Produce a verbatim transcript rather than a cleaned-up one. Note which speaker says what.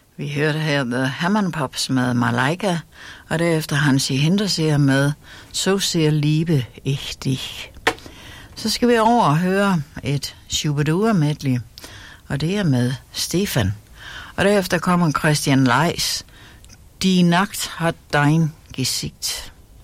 Speaker 1: Vi hørte her The Hammond Pops med Malaika, og derefter Hansi Hinterseer med So sehr liebe ich dich. Så skal vi over og høre et Shubidua medley, og det er med Stefan. Og derefter kommer Christian Leis, Die Nacht hat dein Gesicht.